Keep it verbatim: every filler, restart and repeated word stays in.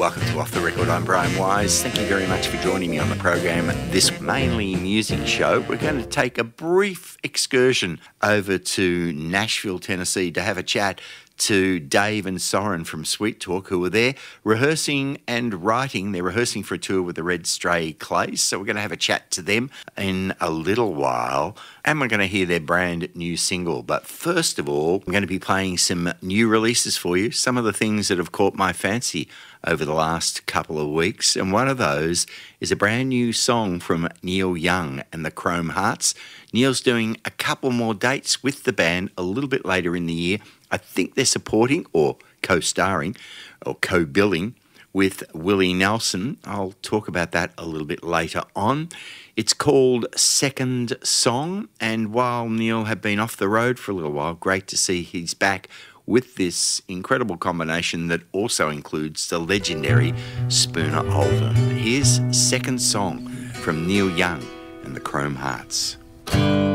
welcome to Off the Record. I'm Brian Wise. Thank you very much for joining me on the program. This mainly music show, we're going to take a brief excursion over to Nashville, Tennessee to have a chat to Dave and Soren from Sweet Talk, who are there rehearsing and writing. They're rehearsing for a tour with the Red Stray Clays, so we're going to have a chat to them in a little while, and we're going to hear their brand new single. But first of all, I'm going to be playing some new releases for you, some of the things that have caught my fancy over the last couple of weeks, and one of those is a brand new song from Neil Young and the Chrome Hearts. Neil's doing a couple more dates with the band a little bit later in the year. I think they're supporting or co-starring or co-billing with Willie Nelson. I'll talk about that a little bit later on. It's called Second Song, and while Neil had been off the road for a little while, great to see he's back with this incredible combination that also includes the legendary Spooner Oldham. Here's Second Song from Neil Young and the Chrome Hearts.